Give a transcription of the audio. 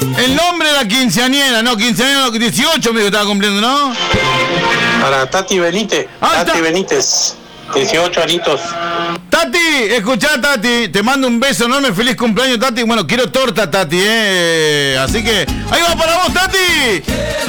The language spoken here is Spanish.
El nombre de la quinceañera, no, 18 me dijo que estaba cumpliendo, ¿no? Para Tati Benítez. Tati Benítez, 18 añitos. Tati, escuchá, Tati, te mando un beso enorme, feliz cumpleaños, Tati. Bueno, quiero torta, Tati, así que ahí va para vos, Tati.